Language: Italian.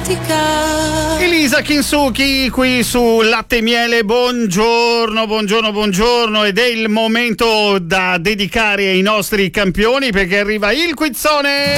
dimenticare. Elisa Kinsuki qui su Latte e Miele, buongiorno ed è il momento da dedicare ai nostri campioni perché arriva il quizzone.